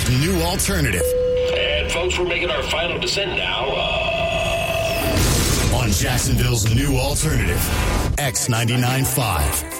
new alternative. And folks, we're making our final descent now. On Jacksonville's new alternative, X99.5.